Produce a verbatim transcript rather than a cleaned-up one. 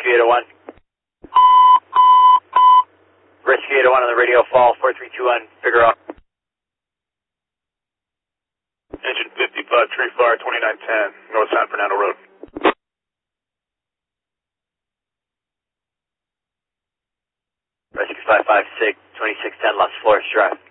Rescue eight oh one. Rescue eight oh one on the radio, fall four three two one, figure out. Engine fifty-five, tree fire twenty-nine ten, North San Fernando Road. Rescue five five six, twenty-six ten, Las Flores Drive.